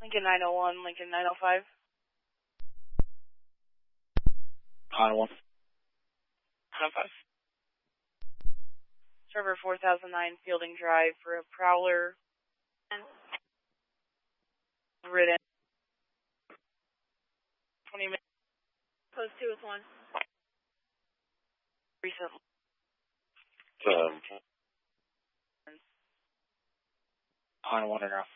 Lincoln 901, Lincoln 905. Honda 1. Honda 5. Server 4009, Fielding Drive for a Prowler. Ridden. 20 minutes. Post 2 with 1. Recently. Honda 1 and off.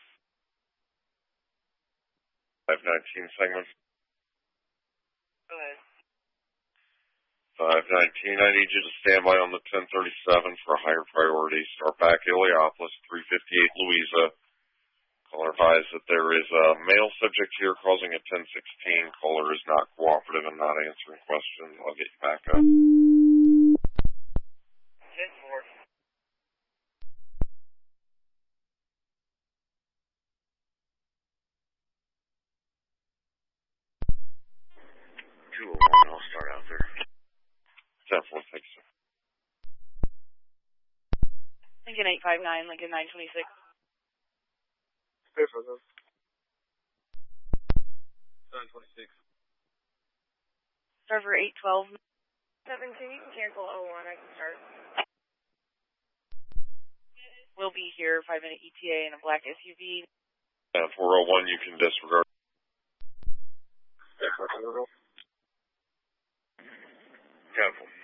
519 segment. Go ahead. 519, I need you to stand by on the 1037 for a higher priority. Start back Iliopolis, 358 Louisa. Caller advised that there is a male subject here causing a 1016. Caller is not cooperative and not answering questions. I'll get you back up. 10-4. I'll start out there. 10-4, thanks, sir. Lincoln 859, Lincoln 926. Stay for this. 726. Server 812. 17, you can cancel 01, I can start. We'll be here, 5-minute ETA in a black SUV. 401, you can disregard. Stay for this. 10-4.